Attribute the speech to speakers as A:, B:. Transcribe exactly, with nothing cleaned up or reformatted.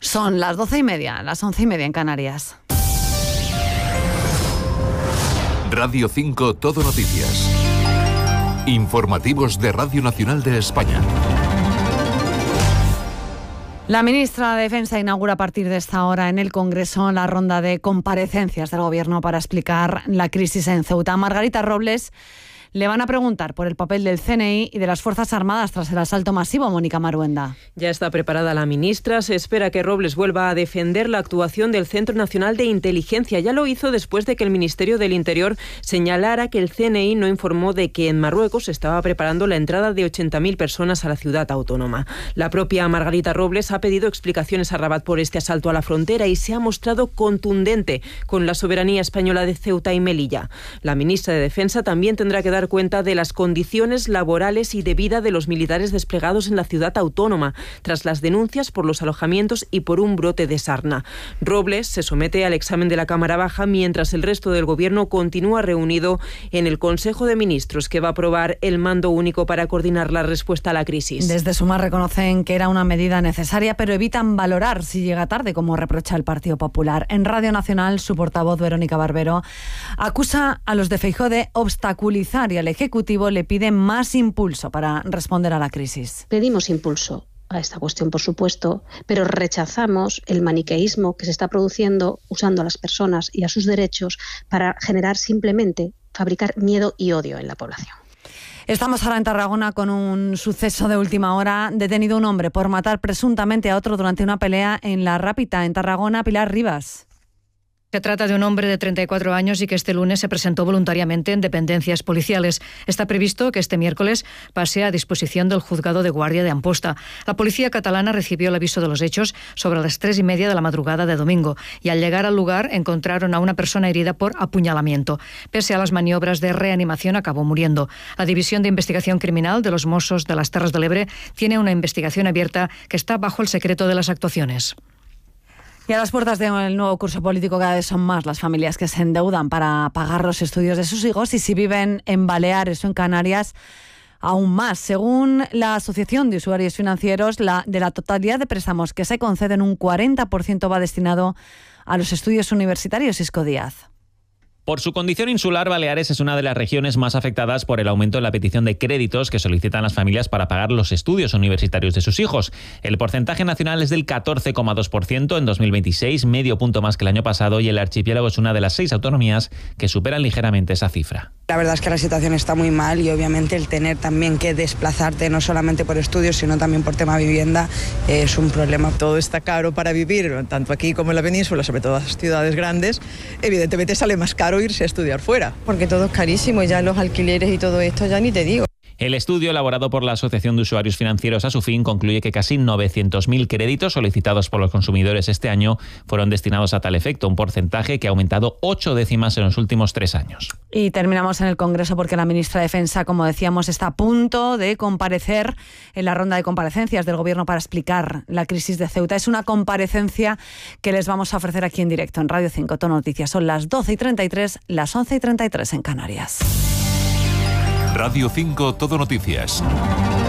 A: Son las doce y media, las once y media en Canarias.
B: Radio cinco Todo Noticias. Informativos de Radio Nacional de España.
A: La ministra de Defensa inaugura a partir de esta hora en el Congreso la ronda de comparecencias del Gobierno para explicar la crisis en Ceuta. Margarita Robles le van a preguntar por el papel del C N I y de las Fuerzas Armadas tras el asalto masivo. Mónica Maruenda.
C: Ya está preparada la ministra. Se espera que Robles vuelva a defender la actuación del Centro Nacional de Inteligencia. Ya lo hizo después de que el Ministerio del Interior señalara que el C N I no informó de que en Marruecos se estaba preparando la entrada de ochenta mil personas a la ciudad autónoma. La propia Margarita Robles ha pedido explicaciones a Rabat por este asalto a la frontera y se ha mostrado contundente con la soberanía española de Ceuta y Melilla. La ministra de Defensa también tendrá que dar cuenta de las condiciones laborales y de vida de los militares desplegados en la ciudad autónoma, tras las denuncias por los alojamientos y por un brote de sarna. Robles se somete al examen de la Cámara Baja, mientras el resto del Gobierno continúa reunido en el Consejo de Ministros, que va a aprobar el mando único para coordinar la respuesta a la crisis.
A: Desde Sumar reconocen que era una medida necesaria, pero evitan valorar si llega tarde, como reprocha el Partido Popular. En Radio Nacional, su portavoz, Verónica Barbero, acusa a los de Feijóo de obstaculizar y al Ejecutivo le pide más impulso para responder a la crisis.
D: Pedimos impulso a esta cuestión, por supuesto, pero rechazamos el maniqueísmo que se está produciendo usando a las personas y a sus derechos para generar simplemente, fabricar miedo y odio en la población.
A: Estamos ahora en Tarragona con un suceso de última hora. Detenido un hombre por matar presuntamente a otro durante una pelea en La Rápita, en Tarragona. Pilar Rivas.
E: Se trata de un hombre de treinta y cuatro años y que este lunes se presentó voluntariamente en dependencias policiales. Está previsto que este miércoles pase a disposición del juzgado de guardia de Amposta. La policía catalana recibió el aviso de los hechos sobre las tres y media de la madrugada de domingo y al llegar al lugar encontraron a una persona herida por apuñalamiento. Pese a las maniobras de reanimación, acabó muriendo. La División de Investigación Criminal de los Mossos de las Terras de l'Ebre tiene una investigación abierta que está bajo el secreto de las actuaciones.
A: Y a las puertas del nuevo curso político, cada vez son más las familias que se endeudan para pagar los estudios de sus hijos, y si viven en Baleares o en Canarias, aún más. Según la Asociación de Usuarios Financieros, la, de la totalidad de préstamos que se conceden, un cuarenta por ciento va destinado a los estudios universitarios. Isco Díaz.
F: Por su condición insular, Baleares es una de las regiones más afectadas por el aumento en la petición de créditos que solicitan las familias para pagar los estudios universitarios de sus hijos. El porcentaje nacional es del catorce coma dos por ciento en dos mil veintiséis, medio punto más que el año pasado, y el archipiélago es una de las seis autonomías que superan ligeramente esa cifra.
G: La verdad es que la situación está muy mal y obviamente el tener también que desplazarte no solamente por estudios, sino también por tema vivienda, es un problema.
H: Todo está caro para vivir, tanto aquí como en la península, sobre todo en las ciudades grandes. Evidentemente sale más caro irse a estudiar fuera.
I: Porque todo es carísimo y ya los alquileres y todo esto ya ni te digo.
F: El estudio elaborado por la Asociación de Usuarios Financieros a su fin concluye que casi novecientos mil créditos solicitados por los consumidores este año fueron destinados a tal efecto, un porcentaje que ha aumentado ocho décimas en los últimos tres años.
A: Y terminamos en el Congreso porque la ministra de Defensa, como decíamos, está a punto de comparecer en la ronda de comparecencias del Gobierno para explicar la crisis de Ceuta. Es una comparecencia que les vamos a ofrecer aquí en directo en Radio cinco Todo Noticias. Son las doce y treinta y tres, las once y treinta y tres en Canarias.
B: Radio cinco Todo Noticias.